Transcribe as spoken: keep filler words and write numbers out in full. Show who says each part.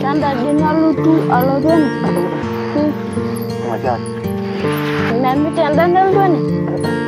Speaker 1: Enda din alotu alotu ene.
Speaker 2: Maja.
Speaker 1: Memit enda nelotu ene.